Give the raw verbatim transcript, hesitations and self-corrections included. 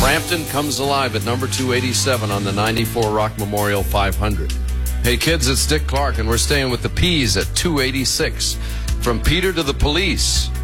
Frampton comes alive at number two eighty-seven on the ninety-four Rock Memorial five hundred. Hey kids, it's Dick Clark, and we're staying with the Peas at two eighty-six. From Peter to the Police.